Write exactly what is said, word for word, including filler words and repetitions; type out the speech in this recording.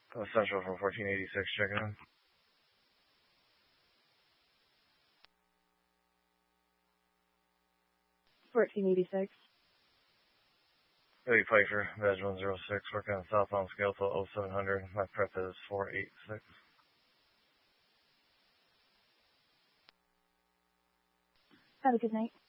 Uh, Central from fourteen eighty-six, checking in. fourteen eighty-six. Lady Pfeiffer, badge one zero six, working on southbound scale till oh seven hundred. My prep is four eight six. Have a good night.